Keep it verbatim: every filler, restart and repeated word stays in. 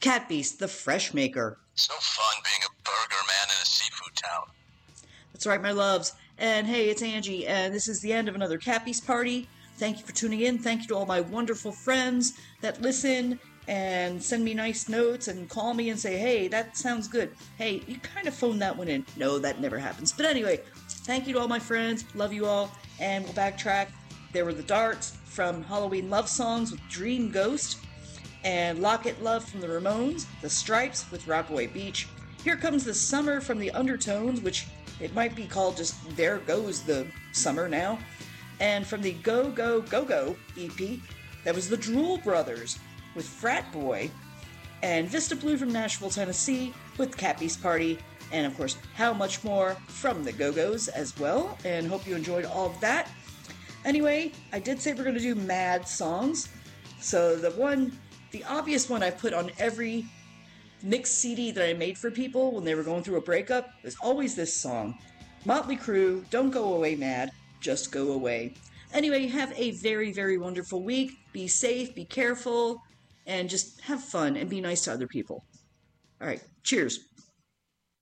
Cat Beast, the fresh maker. So fun being a burger man in a seafood town. That's right, my loves. And hey, it's Angie, and this is the end of another Cat Beast party. Thank you for tuning in. Thank you to all my wonderful friends that listen and send me nice notes and call me and say, hey, that sounds good. Hey, you kind of phoned that one in. No, that never happens. But anyway, thank you to all my friends. Love you all. And we'll backtrack. There were the Darts from Halloween Love Songs with Dream Ghost, and Locket Love from the Ramones, The Stripes with Rockaway Beach. Here Comes the Summer from the Undertones, which it might be called just There Goes the Summer now. And from the Go Go Go Go E P, that was the Drool Brothers with Frat Boy, and Vista Blue from Nashville, Tennessee with Cat Beast Party, and of course, How Much More from the Go-Go's as well, and hope you enjoyed all of that. Anyway, I did say we're going to do mad songs, so the one, the obvious one I've put on every mixed C D that I made for people when they were going through a breakup is always this song. Motley Crue, Don't Go Away Mad, Just Go Away. Anyway, have a very, very wonderful week. Be safe, be careful, and just have fun and be nice to other people. All right, cheers.